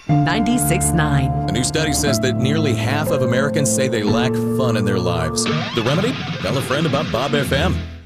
96.9. A new study says that nearly half of Americans say they lack fun in their lives. The remedy? Tell a friend about Bob FM.